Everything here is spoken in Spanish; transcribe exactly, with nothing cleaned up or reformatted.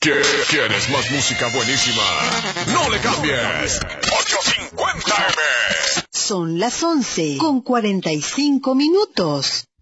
¿Quieres más música buenísima? ¡No le cambies! ochocientos cincuenta eme. Son las once con cuarenta y cinco minutos.